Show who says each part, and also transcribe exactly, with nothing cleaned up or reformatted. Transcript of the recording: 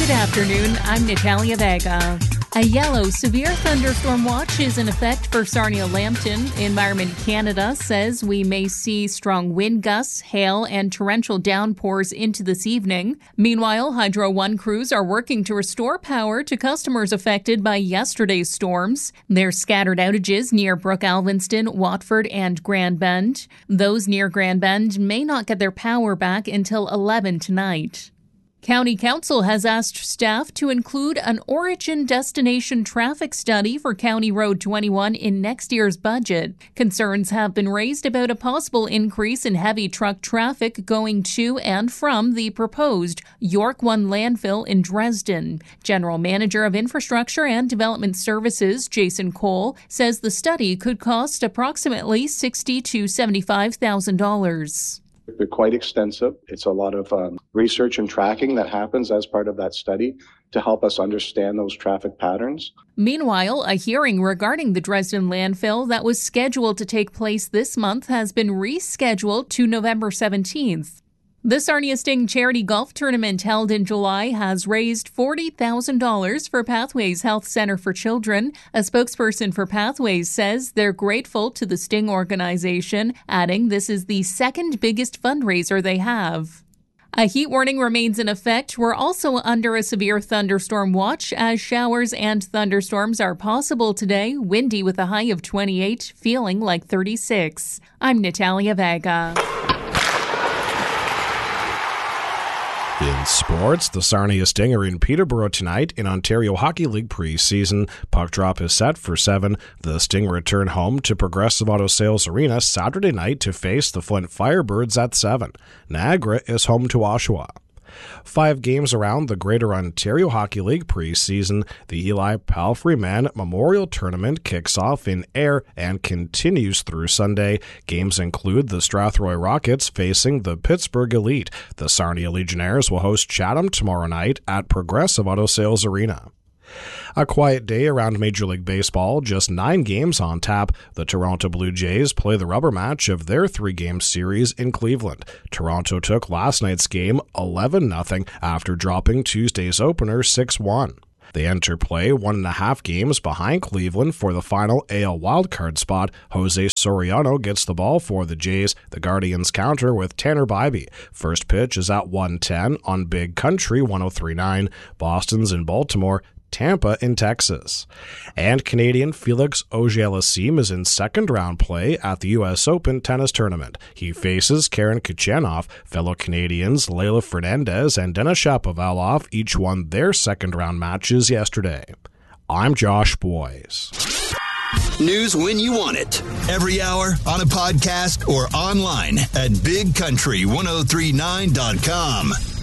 Speaker 1: Good afternoon, I'm Natalia Vega. A yellow severe thunderstorm watch is in effect for Sarnia-Lambton. Environment Canada says we may see strong wind gusts, hail, and torrential downpours into this evening. Meanwhile, Hydro One crews are working to restore power to customers affected by yesterday's storms. There's scattered outages near Brook Alvinston, Watford, and Grand Bend. Those near Grand Bend may not get their power back until eleven tonight. County Council has asked staff to include an origin-destination traffic study for County Road twenty-one in next year's budget. Concerns have been raised about a possible increase in heavy truck traffic going to and from the proposed York One landfill in Dresden. General Manager of Infrastructure and Development Services, Jason Cole, says the study could cost approximately sixty thousand to seventy-five thousand dollars.
Speaker 2: They're quite extensive. It's a lot of um, research and tracking that happens as part of that study to help us understand those traffic patterns.
Speaker 1: Meanwhile, a hearing regarding the Dresden landfill that was scheduled to take place this month has been rescheduled to November seventeenth. The Sarnia Sting Charity Golf Tournament held in July has raised forty thousand dollars for Pathways Health Center for Children. A spokesperson for Pathways says they're grateful to the Sting organization, adding this is the second biggest fundraiser they have. A heat warning remains in effect. We're also under a severe thunderstorm watch as showers and thunderstorms are possible today, windy with a high of twenty-eight, feeling like thirty-six. I'm Natalia Vega.
Speaker 3: In sports, the Sarnia Sting are in Peterborough tonight in Ontario Hockey League preseason. Puck drop is set for seven. The Sting return home to Progressive Auto Sales Arena Saturday night to face the Flint Firebirds at seven. Niagara is home to Oshawa. Five games around the Greater Ontario Hockey League preseason. The Eli Palfrey Man Memorial Tournament kicks off in Ayr and continues through Sunday. Games include the Strathroy Rockets facing the Pittsburgh Elite. The Sarnia Legionnaires will host Chatham tomorrow night at Progressive Auto Sales Arena. A quiet day around Major League Baseball, just nine games on tap. The Toronto Blue Jays play the rubber match of their three-game series in Cleveland. Toronto took last night's game eleven nothing after dropping Tuesday's opener six one. They enter play one and a half games behind Cleveland for the final A L wildcard spot. Jose Soriano gets the ball for the Jays. The Guardians counter with Tanner Bybee. First pitch is at one ten on Big Country one oh three point nine. Boston's in Baltimore. Tampa in Texas. And Canadian Felix Auger-Aliassime is in second-round play at the U S Open tennis tournament. He faces Karen Khachanov. Fellow Canadians Leylah Fernandez and Denis Shapovalov each won their second-round matches yesterday. I'm Josh Boyes.
Speaker 4: News when you want it. Every hour, on a podcast, or online at big country ten thirty-nine dot com.